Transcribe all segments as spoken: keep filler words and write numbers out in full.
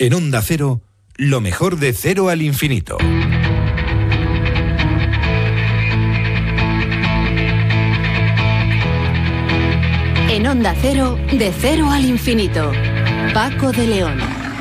En Onda Cero, lo mejor de Cero al Infinito. En Onda Cero, de Cero al Infinito. Paco de León.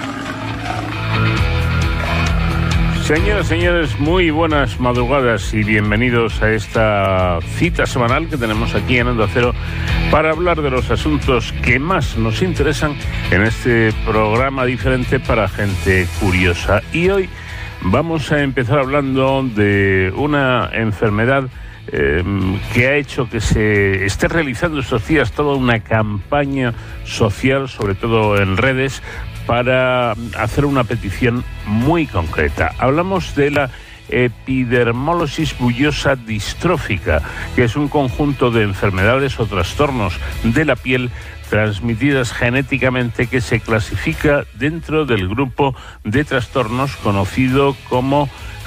Señoras y señores, muy buenas madrugadas y bienvenidos a esta cita semanal que tenemos aquí en Onda Cero para hablar de los asuntos que más nos interesan en este programa diferente para gente curiosa. Y hoy vamos a empezar hablando de una enfermedad eh, que ha hecho que se esté realizando estos días toda una campaña social, sobre todo en redes, para hacer una petición muy concreta. Hablamos de la epidermólosis bullosa distrófica, que es un conjunto de enfermedades o trastornos de la piel transmitidas genéticamente que se clasifica dentro del grupo de trastornos conocido como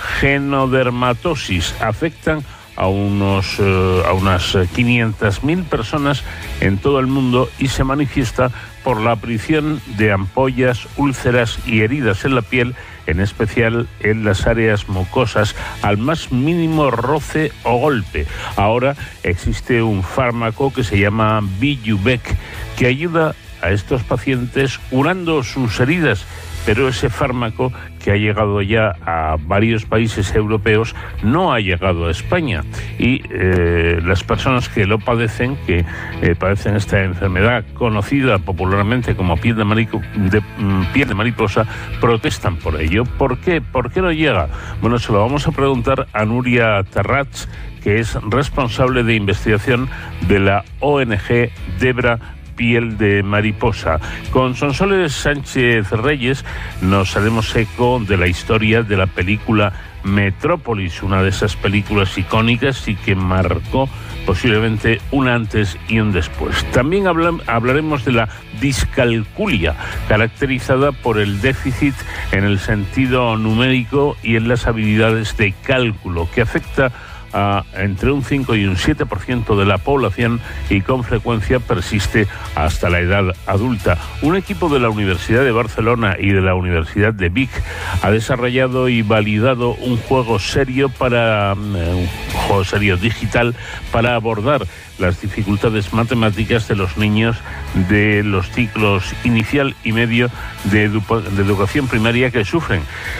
genodermatosis. Afectan a unos eh, a unas quinientas mil personas en todo el mundo y se manifiesta por la aparición de ampollas, úlceras y heridas en la piel, en especial en las áreas mucosas, al más mínimo roce o golpe. Ahora existe un fármaco que se llama Vyjuvek, que ayuda a estos pacientes curando sus heridas, pero ese fármaco, que ha llegado ya a varios países europeos, no ha llegado a España. Y eh, las personas que lo padecen, que eh, padecen esta enfermedad conocida popularmente como piel de, marico, de, mm, piel de mariposa, protestan por ello. ¿Por qué? ¿Por qué no llega? Bueno, se lo vamos a preguntar a Nuria Terrats, que es responsable de investigación de la O N G Debra Piel de Mariposa. Con Sonsoles Sánchez Reyes nos haremos eco de la historia de la película Metrópolis, una de esas películas icónicas y que marcó posiblemente un antes y un después. También habla, hablaremos de la discalculia, caracterizada por el déficit en el sentido numérico y en las habilidades de cálculo, que afecta a entre un cinco y un siete por ciento de la población y con frecuencia persiste hasta la edad adulta. Un equipo de la Universidad de Barcelona y de la Universidad de Vic ha desarrollado y validado un juego serio para eh, un juego serio digital para abordar las dificultades matemáticas de los niños de los ciclos inicial y medio de, edu- de educación primaria que sufren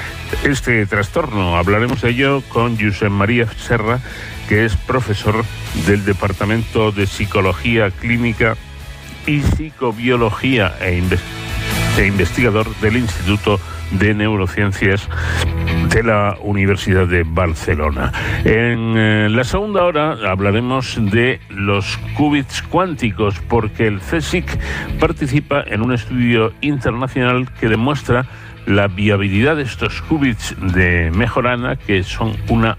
este trastorno. Hablaremos de ello con Josep María Serra, que es profesor del Departamento de Psicología Clínica y Psicobiología e, inve- e investigador del Instituto de Neurociencias de la Universidad de Barcelona. En eh, la segunda hora hablaremos de los qubits cuánticos, porque el CSIC participa en un estudio internacional que demuestra la viabilidad de estos qubits de Majorana, que son una